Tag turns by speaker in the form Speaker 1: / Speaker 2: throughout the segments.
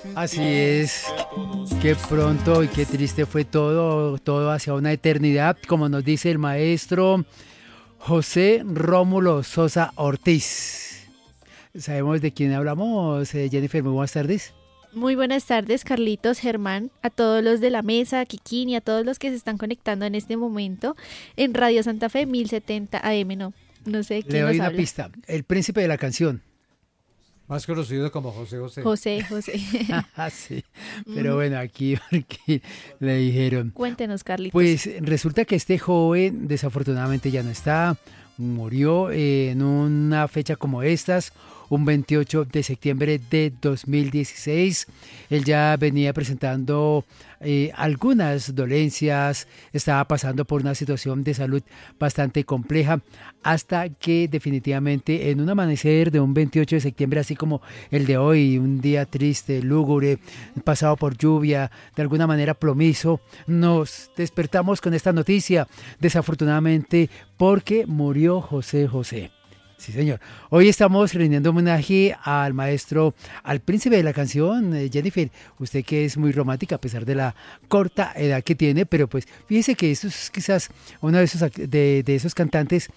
Speaker 1: Así es, qué pronto y qué triste fue todo hacia una eternidad, como nos dice el maestro José Rómulo Sosa Ortiz. ¿Sabemos de quién hablamos, Jennifer? Muy buenas tardes.
Speaker 2: Muy buenas tardes, Carlitos, Germán, a todos los de la mesa, a Kikín y a todos los que se están conectando en este momento en Radio Santa Fe 1070 AM. No sé quién
Speaker 1: Le doy
Speaker 2: nos
Speaker 1: una
Speaker 2: habla.
Speaker 1: pista, el príncipe de la canción.
Speaker 3: Más conocido como José José.
Speaker 2: José.
Speaker 1: Sí, pero bueno, aquí le dijeron.
Speaker 2: Cuéntenos, Carlitos.
Speaker 1: Pues resulta que este joven desafortunadamente ya no está, murió en una fecha como estas, un 28 de septiembre de 2016. Él ya venía presentando algunas dolencias, estaba pasando por una situación de salud bastante compleja, hasta que definitivamente en un amanecer de un 28 de septiembre, así como el de hoy, un día triste, lúgubre, pasado por lluvia, de alguna manera plomizo, nos despertamos con esta noticia, desafortunadamente, porque murió José José. Sí, señor. Hoy estamos rindiendo homenaje al maestro, al príncipe de la canción, Jennifer. Usted que es muy romántica a pesar de la corta edad que tiene, pero pues fíjese que esto es quizás uno de esos cantantes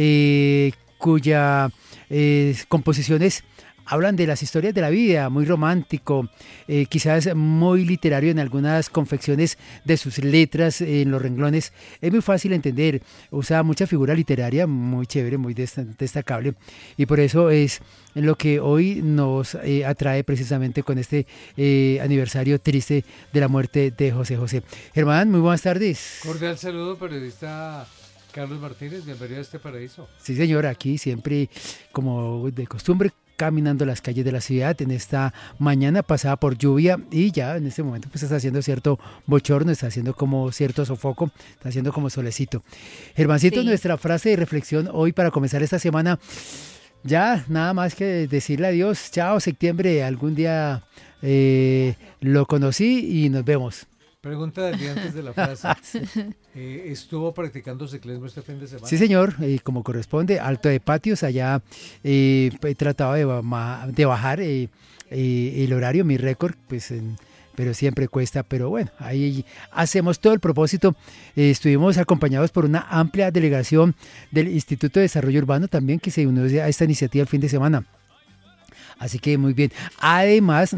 Speaker 1: cuya composiciones hablan de las historias de la vida, muy romántico, quizás muy literario en algunas confecciones de sus letras, en los renglones. Es muy fácil entender, usa mucha figura literaria, muy chévere, muy destacable. Y por eso es lo que hoy nos atrae precisamente con este aniversario triste de la muerte de José José. Germán, muy buenas tardes.
Speaker 3: Cordial saludo, periodista Carlos Martínez, bienvenido a este paraíso.
Speaker 1: Sí, señor, aquí siempre, como de costumbre, caminando las calles de la ciudad en esta mañana pasada por lluvia, y ya en este momento pues está haciendo cierto bochorno, está haciendo como cierto sofoco, está haciendo como solecito. Germancito, sí. Nuestra frase de reflexión hoy para comenzar esta semana, ya nada más que decirle adiós, chao septiembre, algún día lo conocí y nos vemos.
Speaker 3: Pregunta del día antes de la frase. ¿Estuvo practicando ciclismo este fin de semana?
Speaker 1: Sí, señor, como corresponde, Alto de Patios, allá he tratado de bajar el horario, mi récord, pues, pero siempre cuesta, pero bueno, ahí hacemos todo el propósito. Estuvimos acompañados por una amplia delegación del Instituto de Desarrollo Urbano también, que se unió a esta iniciativa el fin de semana. Así que muy bien. Además,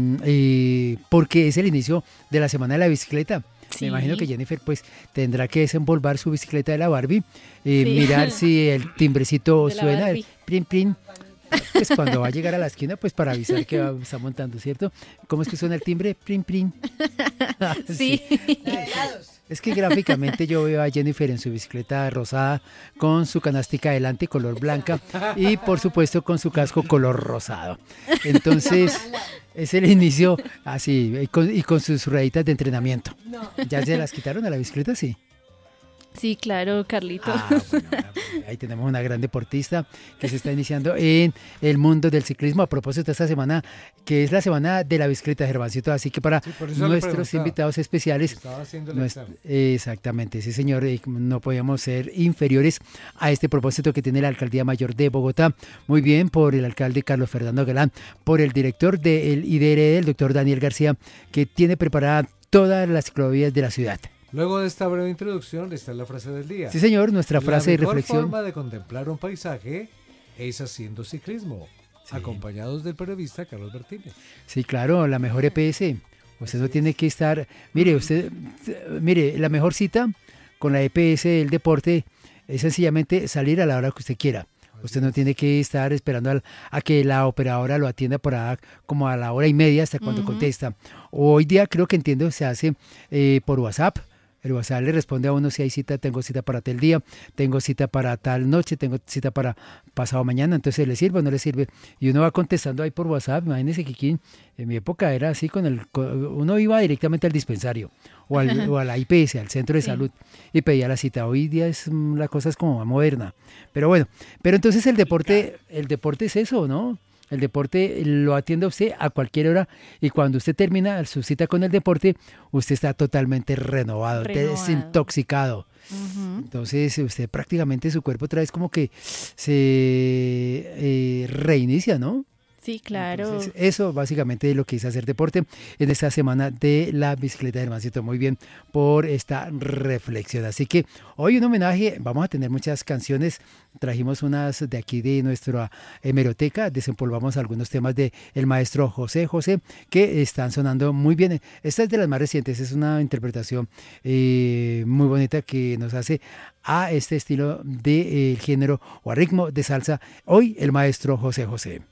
Speaker 1: porque es el inicio de la Semana de la Bicicleta. Sí. Me imagino que Jennifer pues tendrá que desenvolver su bicicleta de la Barbie, sí. Mirar si el timbrecito suena, el prin prin. Pues cuando va a llegar a la esquina, pues para avisar que está montando, ¿cierto? ¿Cómo es que suena el timbre? Prin prin.
Speaker 2: Sí.
Speaker 1: Es que gráficamente yo veo a Jennifer en su bicicleta rosada, con su canastica adelante color blanca y por supuesto con su casco color rosado. Entonces es el inicio así y con sus rueditas de entrenamiento. ¿Ya se las quitaron a la bicicleta? Sí.
Speaker 2: Sí, claro, Carlito.
Speaker 1: Bueno, ahí tenemos una gran deportista que se está iniciando en el mundo del ciclismo. A propósito de esta semana, que es la semana de la bicicleta, Germancito, así que para nuestros invitados especiales, exactamente, sí señor, no podíamos ser inferiores a este propósito que tiene la Alcaldía Mayor de Bogotá. Muy bien, por el alcalde Carlos Fernando Galán, por el director del IDRD, el doctor Daniel García, que tiene preparada todas las ciclovías de la ciudad.
Speaker 3: Luego de esta breve introducción está la frase del día.
Speaker 1: Sí, señor, nuestra frase de reflexión.
Speaker 3: La mejor forma de contemplar un paisaje es haciendo ciclismo, sí. Acompañados del periodista Carlos Martínez.
Speaker 1: Sí, claro, la mejor EPS. Usted no tiene que estar... Mire, la mejor cita con la EPS del deporte es sencillamente salir a la hora que usted quiera. Usted no tiene que estar esperando a que la operadora lo atienda por ahí como a la hora y media hasta cuando contesta. Hoy día creo que entiendo se hace por WhatsApp. El WhatsApp le responde a uno si hay cita, tengo cita para tal día, tengo cita para tal noche, tengo cita para pasado mañana, entonces le sirve o no le sirve. Y uno va contestando ahí por WhatsApp. Imagínense que en mi época era así, uno iba directamente al dispensario o a la IPS, al centro de salud, y pedía la cita. Hoy día la cosa es como más moderna. Pero bueno, entonces el deporte es eso, ¿no? El deporte lo atiende a usted a cualquier hora y cuando usted termina su cita con el deporte, usted está totalmente renovado. Desintoxicado. Uh-huh. Entonces, usted prácticamente su cuerpo otra vez como que se reinicia, ¿no?
Speaker 2: Sí, claro.
Speaker 1: Entonces, eso básicamente es lo que es hacer deporte en esta semana de la bicicleta de Germancito. Muy bien por esta reflexión. Así que hoy un homenaje, vamos a tener muchas canciones. Trajimos unas de aquí de nuestra hemeroteca, desempolvamos algunos temas de el maestro José José que están sonando muy bien. Esta es de las más recientes, es una interpretación muy bonita que nos hace a este estilo de género o a ritmo de salsa. Hoy el maestro José José.